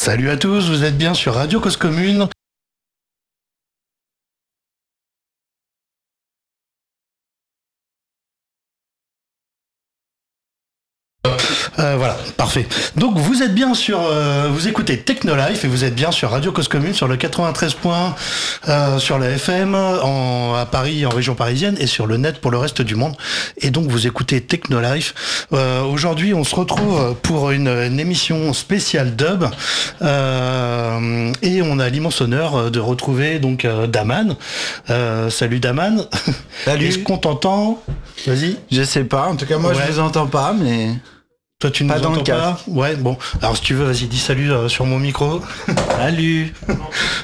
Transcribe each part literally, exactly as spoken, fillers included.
Salut à tous, vous êtes bien sur Radio Cause Commune. Euh, voilà, parfait. Donc vous êtes bien sur, euh, vous écoutez Technolife et vous êtes bien sur Radio Cause Commune sur le quatre-vingt-treize points euh, sur la F M en, à Paris, en région parisienne et sur le net pour le reste du monde. Et donc vous écoutez Technolife. Euh, aujourd'hui, on se retrouve pour une, une émission spéciale dub euh, et on a l'immense honneur de retrouver donc euh, Daman. Euh, salut Daman. Salut. Est-ce qu'on t'entend ? Vas-y. Je sais pas. En tout cas, moi, Ouais. je vous entends pas, mais. Toi, tu ne Pas nous dans le entends pas ? Ouais, bon. Alors, si tu veux, vas-y, dis salut euh, sur mon micro. Salut. Hein ?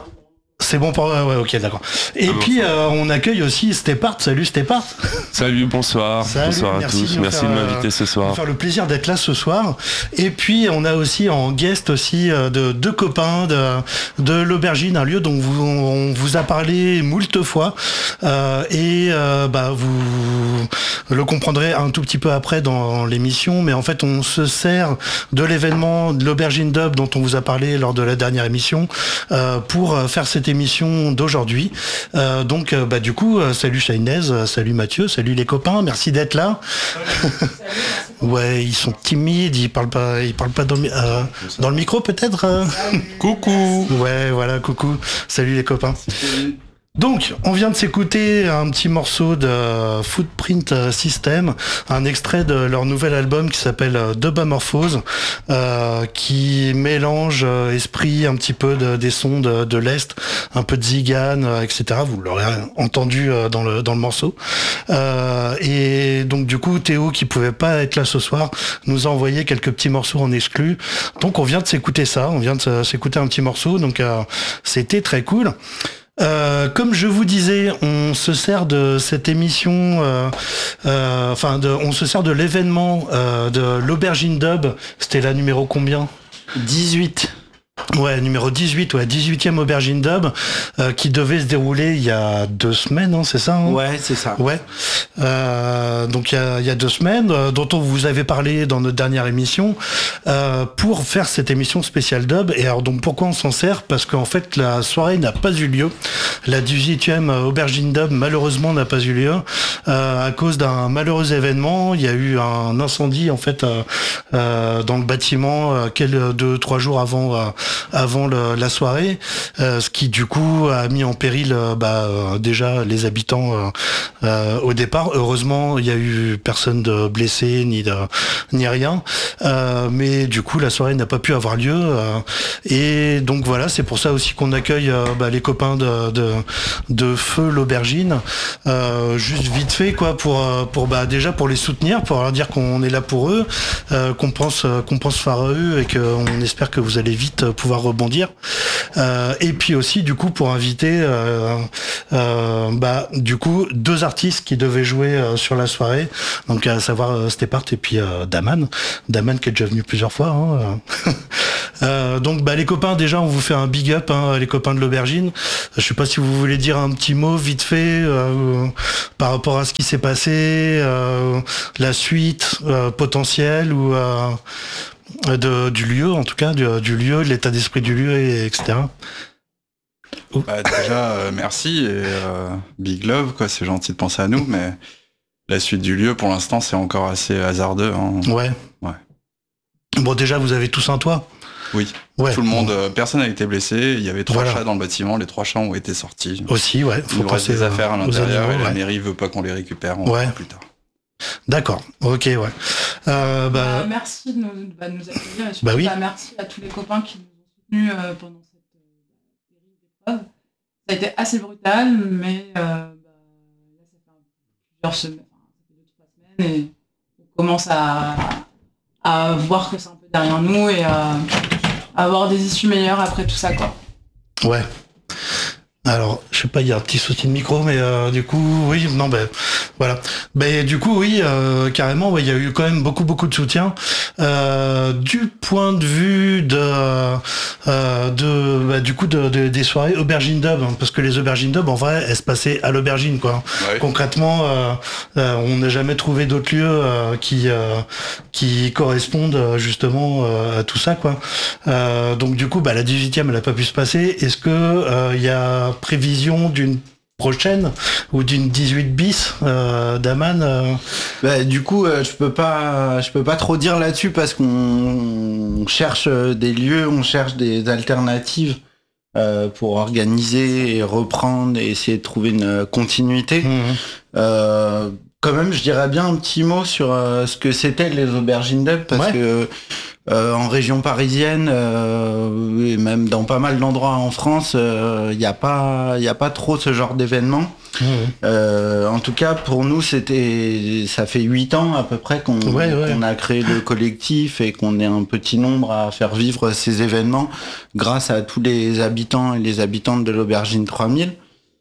C'est bon pour... Ouais, ouais, ok, d'accord. Et Ah, puis, euh, on accueille aussi Stepart. Salut Stepart. Salut, bonsoir. Salut, bonsoir à merci de tous. nous Merci faire, de euh, m'inviter ce On soir. va faire le plaisir d'être là ce soir. Et puis, on a aussi en guest aussi euh, de deux copains de, de l'Aubergine, un lieu dont vous, on vous a parlé moult fois. Euh, et euh, bah, vous le comprendrez un tout petit peu après dans l'émission. Mais en fait, on se sert de l'événement de l'Aubergine Dub dont on vous a parlé lors de la dernière émission euh, pour faire cette émission d'aujourd'hui. Euh, donc, euh, bah, du coup, euh, salut Shainez, euh, salut Mathieu, salut les copains, merci d'être là. Ouais, ils sont timides, ils parlent pas, ils parlent pas dans, le- euh, dans le micro peut-être. euh Coucou. Ouais, voilà, coucou, salut les copains. Donc, on vient de s'écouter un petit morceau de Footprint System, un extrait de leur nouvel album qui s'appelle Dubamorphose, euh, qui mélange euh, esprit un petit peu de, des sons de, de l'Est, un peu de Zigan, euh, et cetera. Vous l'aurez entendu euh, dans le dans le morceau. Euh, et donc du coup, Théo, qui pouvait pas être là ce soir, nous a envoyé quelques petits morceaux en exclu. Donc on vient de s'écouter ça, on vient de s'écouter un petit morceau, donc euh, c'était très cool. Euh, comme je vous disais, on se sert de cette émission, euh, euh, enfin, de, on se sert de l'événement euh, de l'Aubergine Dub. C'était la numéro combien ? dix-huit. Ouais, numéro dix-huit, ouais, dix-huitième Aubergine Dub, euh, qui devait se dérouler il y a deux semaines, hein, c'est ça hein Ouais, c'est ça. Ouais. Euh, donc il y a, il y a deux semaines, euh, dont on vous avait parlé dans notre dernière émission, euh, pour faire cette émission spéciale dub. Et alors donc pourquoi on s'en sert ? Parce qu'en fait la soirée n'a pas eu lieu. La dix-huitième Aubergine Dub malheureusement n'a pas eu lieu euh, à cause d'un malheureux événement. Il y a eu un incendie en fait euh, euh, dans le bâtiment euh, quelques deux trois jours avant euh, avant le, la soirée, euh, ce qui du coup a mis en péril euh, bah, euh, déjà les habitants euh, euh, au départ. Heureusement, il y a eu personne de blessé ni de, ni rien, euh, mais du coup la soirée n'a pas pu avoir lieu. Euh, et donc voilà, c'est pour ça aussi qu'on accueille euh, bah, les copains de, de, de Feu l'Aubergine, euh, juste vite fait quoi, pour pour bah déjà pour les soutenir, pour leur dire qu'on est là pour eux, euh, qu'on pense qu'on pense fort à eux et qu'on espère que vous allez vite pouvoir rebondir. Euh, et puis aussi du coup pour inviter euh, euh, bah du coup deux artistes qui devaient jouer euh, sur la soirée, donc à savoir euh, Stepart et puis euh, Daman. Daman qui est déjà venu plusieurs fois. Hein. euh, donc bah les copains, déjà on vous fait un big up, hein, les copains de l'Aubergine. Je sais pas si vous voulez dire un petit mot vite fait euh, par rapport à ce qui s'est passé, euh, la suite euh, potentielle ou euh, de, du lieu, en tout cas, du, du lieu, de l'état d'esprit du lieu, et, etc. Bah, déjà, euh, merci et euh, big love, quoi. C'est gentil de penser à nous, mais la suite du lieu, pour l'instant, c'est encore assez hasardeux. Hein. Ouais. Ouais. Bon, déjà, vous avez tous un toit. Oui. Ouais. Tout le monde, euh, personne n'a été blessé. Il y avait trois Voilà. chats dans le bâtiment. Les trois chats ont été sortis. Aussi, ouais. Il nous reste des affaires à aux l'intérieur animaux, et la ouais. mairie veut pas qu'on les récupère. On Ouais. verra plus tard. D'accord. Ok, ouais. Euh, bah, Bah, merci de nous, bah, de nous accueillir et surtout, Bah oui. bah, merci à tous les copains qui nous ont soutenus euh, pendant cette euh, terrible épreuve. Ça a été assez brutal, mais euh, bah, là, ça fait un- plusieurs semaines, enfin, ça fait deux, trois semaines, et on commence à, à voir que c'est un peu derrière nous et à, à avoir des issues meilleures après tout ça, quoi. ouais. Alors, je sais pas, il y a un petit souci de micro, mais euh, du coup, oui, non, ben voilà. Ben du coup, oui, euh, carrément, ouais, il y a eu quand même beaucoup, beaucoup de soutien. Euh, du point de vue de euh, de, bah, du coup, de, de- des soirées aubergine dub, hein, parce que les aubergines dub, en vrai, elles se passaient à l'aubergine, quoi. Ouais. Concrètement, euh, euh, on n'a jamais trouvé d'autres lieux euh, qui euh, qui correspondent euh, justement euh, à tout ça, quoi. Euh, donc du coup, bah, la dix-huitième, elle n'a pas pu se passer. Est-ce que euh, il y a prévision d'une prochaine ou d'une dix-huit bis euh, d'Aman euh... Bah, du coup, euh, je peux pas, je peux pas trop dire là-dessus parce qu'on on cherche euh, des lieux, on cherche des alternatives euh, pour organiser et reprendre et essayer de trouver une euh, continuité. Mmh. Euh, quand même, je dirais bien un petit mot sur euh, ce que c'était les aubergines dub parce Ouais. que euh, en région parisienne euh, et même dans pas mal d'endroits en France, il n'y a pas, il y a pas trop ce genre d'événement. Mmh. Euh, en tout cas, pour nous, c'était, ça fait huit ans à peu près qu'on Ouais, ouais. qu'on a créé le collectif et qu'on est un petit nombre à faire vivre ces événements grâce à tous les habitants et les habitantes de l'Aubergine trois mille.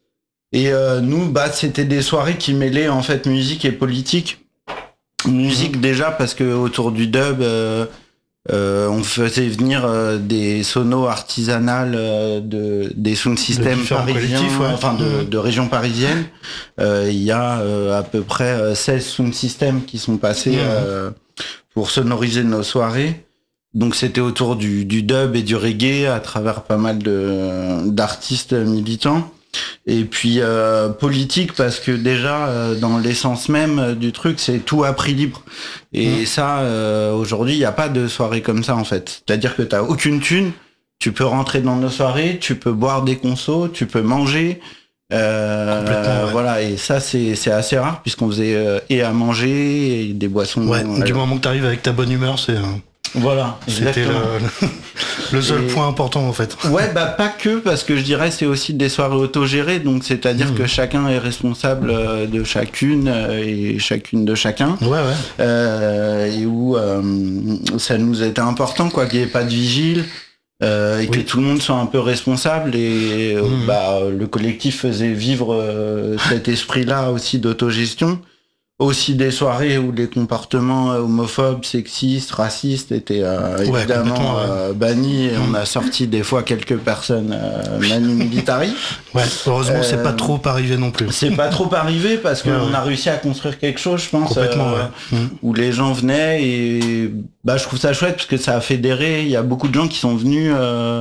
Et euh, nous, bah, c'était des soirées qui mêlaient en fait musique et politique. Musique déjà parce que autour du dub, euh, euh, on faisait venir euh, des sonos artisanales euh, de des sound systems différents parisiens, collectifs, ouais. enfin de, Mhm. de régions parisiennes. Euh, Il y a euh, à peu près euh, seize sound systems qui sont passés Mhm. euh, pour sonoriser nos soirées. Donc c'était autour du, du dub et du reggae à travers pas mal de d'artistes militants. Et puis euh, politique parce que déjà euh, dans l'essence même euh, du truc c'est tout à prix libre et Mmh. ça euh, aujourd'hui il n'y a pas de soirée comme ça en fait, c'est-à-dire que t'as aucune thune, tu peux rentrer dans nos soirées, tu peux boire des consos, tu peux manger euh, Complètement, ouais. voilà, et ça c'est c'est assez rare puisqu'on faisait euh, et à manger et des boissons. Ouais, euh, du moment que t'arrives avec ta bonne humeur, c'est euh, voilà, c'était exactement. le, le seul Et- point important en fait. Ouais, bah pas que, parce que je dirais c'est aussi des soirées autogérées, donc c'est-à-dire Mmh. que chacun est responsable euh, de chacune euh, et chacune de chacun, Ouais, ouais. euh, et où euh, ça nous était important quoi, qu'il n'y ait pas de vigile. Euh, et Oui. que tout le monde soit un peu responsable et euh, Mmh. bah, le collectif faisait vivre euh, cet esprit-là aussi d'autogestion. Aussi des soirées où les comportements euh, homophobes, sexistes, racistes étaient euh, Ouais, évidemment complètement, ouais. euh, bannis et on a sorti des fois quelques personnes euh, manu militari. Ouais, heureusement, c'est Euh, pas trop arrivé non plus. C'est pas trop arrivé parce qu'on Ouais, ouais. a réussi à construire quelque chose, je pense, Complètement, euh, ouais. Mmh. où les gens venaient et bah je trouve ça chouette parce que ça a fédéré. Il y a beaucoup de gens qui sont venus. euh,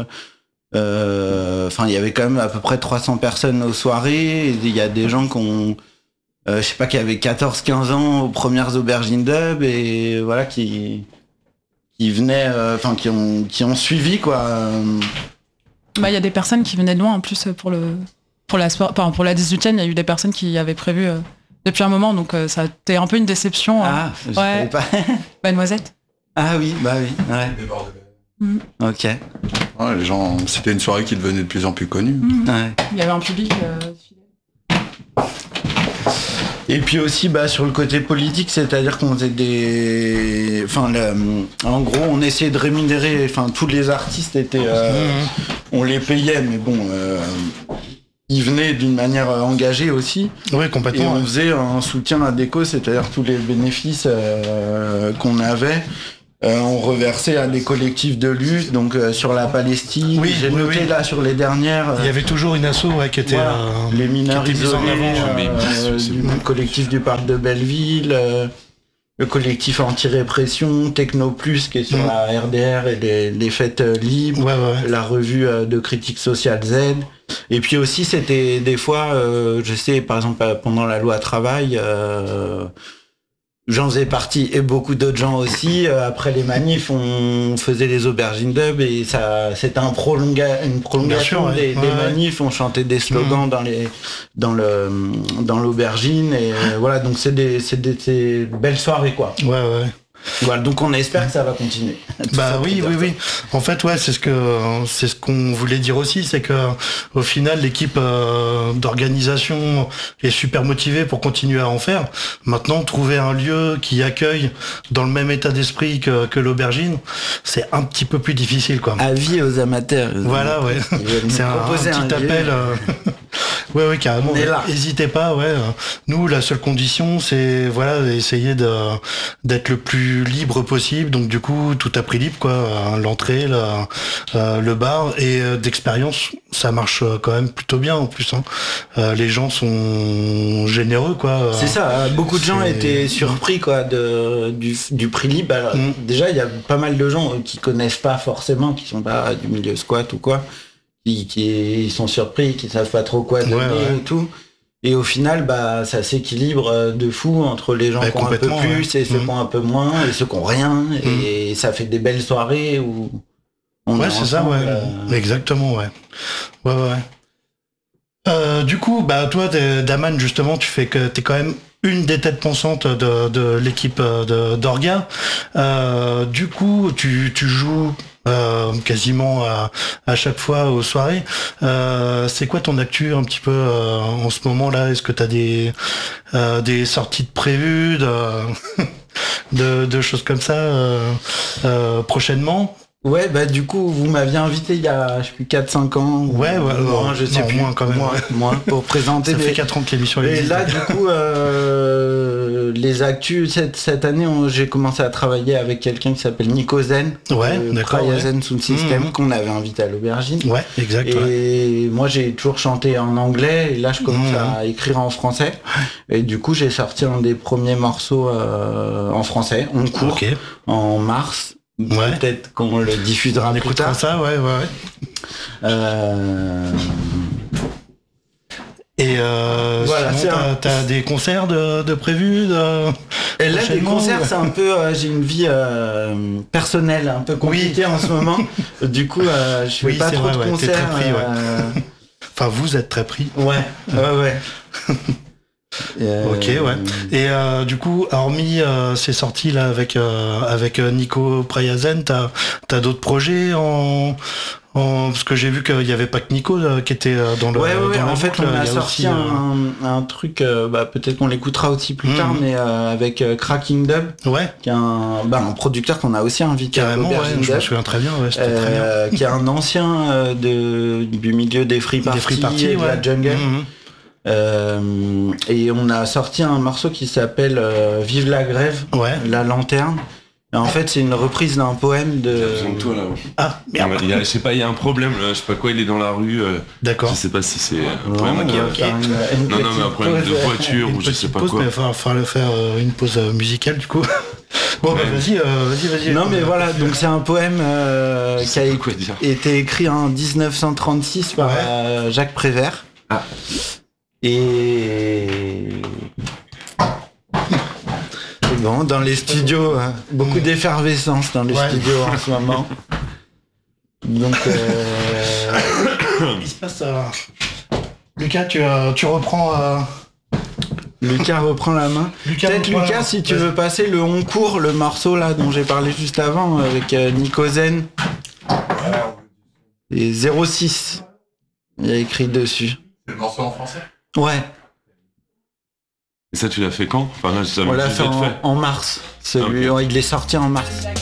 euh, Enfin, il y avait quand même à peu près trois cents personnes aux soirées. Et il y a des gens qui ont, euh, je sais pas, qui avaient quatorze quinze ans aux premières aubergines dub et voilà qui qui venaient, euh, enfin qui ont qui ont suivi quoi. Euh, Bah, il y a des personnes qui venaient de loin en plus pour le pour la soirée, enfin, pour la dix-huitième, il y a eu des personnes qui avaient prévu euh, depuis un moment, donc euh, ça a été un peu une déception. hein. Ah, je Ouais. savais pas. Bah, Noisette. Ah oui, bah oui, ouais. Mhm. Ok. Ouais, les gens, c'était une soirée qui devenait de plus en plus connue. Mhm. Ouais. Il y avait un public euh, fidèle. Et puis aussi bah, sur le côté politique, c'est-à-dire qu'on faisait des... Enfin, le- en gros, on essayait de rémunérer... Enfin, tous les artistes étaient... euh, Mmh. on les payait, mais bon... euh, ils venaient d'une manière euh, engagée aussi. Ouais, Et complètement. on ouais. faisait un soutien à déco, c'est-à-dire tous les bénéfices euh, qu'on avait, euh, on reversait à des collectifs de lutte, donc euh, sur la Palestine. Oui, J'ai oui, noté oui. là sur les dernières... Il y avait toujours une asso ouais, qui était... Voilà. euh, les mineurs qui était mise en isolés, avant, euh, mais euh, c'est- du collectif du parc de Belleville, euh, le collectif anti-répression, Techno Plus qui est sur Mm. la R D R et les, les fêtes euh, libres, Ouais, ouais. la revue euh, de critique sociale Z. Et puis aussi c'était des fois, euh, je sais par exemple euh, pendant la loi travail, euh, j'en faisais partie et beaucoup d'autres gens aussi. Euh, après les manifs, on faisait des aubergines dub et ça, c'était un prolonga, une prolongation Bien sûr, ouais. des, des Ouais, ouais. manifs. On chantait des slogans dans les, dans le, dans l'aubergine et euh, voilà. Donc c'est des, c'est des, c'est de belles soirées quoi. Ouais, ouais. Voilà. Donc on espère que ça va continuer. Tout ça Bah pour oui, dire oui, ça. oui. En fait, ouais, c'est ce que c'est ce qu'on voulait dire aussi, c'est que au final, l'équipe euh, d'organisation est super motivée pour continuer à en faire. Maintenant, trouver un lieu qui accueille dans le même état d'esprit que, que l'aubergine, c'est un petit peu plus difficile, quoi. Avis aux amateurs. Voilà, ouais. Ils veulent nous C'est un, un proposer petit lieu. appel. euh, Ouais, ouais, carrément. On est là. N'hésitez pas, ouais. Nous, la seule condition, c'est voilà, essayer de d'être le plus libre possible. Donc du coup, tout à prix libre, quoi. L'entrée, la, euh, le bar et euh, d'expérience, ça marche quand même plutôt bien en plus. Hein. Euh, les gens sont généreux, quoi. C'est ça. Beaucoup de gens c'est- étaient surpris, quoi, de du, du prix libre. Alors, Mm. déjà, il y a pas mal de gens qui connaissent pas forcément, qui sont pas du milieu squat ou quoi, qui, qui ils sont surpris, qui savent pas trop quoi donner Ouais, ouais. et tout. Et au final, bah, ça s'équilibre de fou entre les gens Bah, qui ont un peu complètement, plus ouais. et ceux Mm. qui ont un peu moins et ceux qui ont rien. Et ça fait des belles soirées où on Ouais, est c'est ça, ensemble, ouais. euh, Exactement, ouais. Ouais, ouais. ouais. Euh, du coup, bah toi, t'es- Daman, justement, tu fais que t'es quand même une des têtes pensantes de, de l'équipe de d'Orga. Euh, du coup, tu, tu joues euh, quasiment à, à chaque fois aux soirées. Euh, c'est quoi ton actu un petit peu euh, en ce moment-là? Est-ce que t'as des euh, des sorties de prévues, de, de, de choses comme ça euh, euh, prochainement? Ouais, bah du coup, vous m'aviez invité il y a, je sais plus, quatre cinq ans. ou- Ouais, ouais, moins, ouais. je sais Non, plus. moins quand même, Moins, ouais. moins, pour présenter. Ça les- fait quatre ans que l'émission Et existe. là, du coup, euh, les actus, cette, cette année, on- j'ai commencé à travailler avec quelqu'un qui s'appelle Nico Zen. Ouais, de d'accord, ouais. Cryazen Sound System, Mhm. qu'on avait invité à l'aubergine. Ouais, exact. ouais. Et moi, j'ai toujours chanté en anglais, et là, je commence Mhm. à écrire en français. Et du coup, j'ai sorti un des premiers morceaux euh, en français, en cours, Ok. en mars. Ouais. Peut-être qu'on le diffusera On plus écoutera tard. ça, ouais, ouais. ouais. Euh, Et euh, Voilà, sinon, c'est t'as, un- t'as des concerts de, de prévus de... Et là, les prochainement, concerts, ou- c'est un peu. euh, j'ai une vie euh, personnelle un peu compliquée en ce moment. Du coup, euh, je fais Oui, pas c'est trop vrai, de ouais, t'es concerts. très pris, ouais. euh, Enfin, vous êtes très pris. ouais, ouais, ouais. Euh, Ok, ouais. Et euh, du coup, hormis euh, ces sorties là avec euh, avec euh, Nico Prayazen, t'as t'as d'autres projets en, en parce que j'ai vu qu'il y avait pas que Nico euh, qui était euh, dans le. Ouais, ouais, ouais. dans la En fait, boucle, on il a y sorti aussi, euh, un, un truc, euh, bah, peut-être qu'on l'écoutera aussi plus Mhm. tard, mais euh, avec euh, Cracking Dub, Ouais, qui est un, bah, un producteur qu'on a aussi invité à carrément. Ouais, l'aubergine je me Dub. souviens très bien. Ouais, c'était très bien. Euh, qui est un ancien euh, de, du milieu des free parties, Des free parties, et de ouais. la jungle. Mhm. Euh, et on a sorti un morceau qui s'appelle euh, Vive la grève, Ouais. la lanterne. Et en fait, c'est une reprise d'un poème de. Il a besoin de toi là. Ah merde. Il y a, je sais pas, il y a un problème là, je sais pas quoi, il est dans la rue. euh, D'accord. je sais pas si c'est un Non, problème on qui va faire une- une Non, non, mais un petite problème de pause. voiture ou Une je sais petite pas pause, quoi. mais il va falloir faire euh, une pause euh, musicale du coup. Bon, bah, Ouais. vas-y, euh, vas-y, vas-y. Non, mais voilà, donc c'est un poème euh, Je qui sais a pas quoi dire. été écrit en dix-neuf cent trente-six par Ouais. euh, Jacques Prévert. Ah. Et. Et bon, dans les studios, hein, beaucoup d'effervescence dans les Ouais. studios en ce moment. Donc, euh, Il se passe. euh, Lucas, tu, euh, tu reprends. euh, Lucas reprend la main. Lucas, Peut-être reprend la Lucas, main. si tu Vas-y. veux passer le Honcourt, le morceau là dont j'ai parlé juste avant avec euh, Nico Zen. Et zéro six. Il y a écrit dessus. C'est le morceau en français. Ouais, Et ça, tu l'as fait quand? Enfin, là, ça on m'a l'a juste fait été en, fait. en mars. Celui, il est sorti en mars.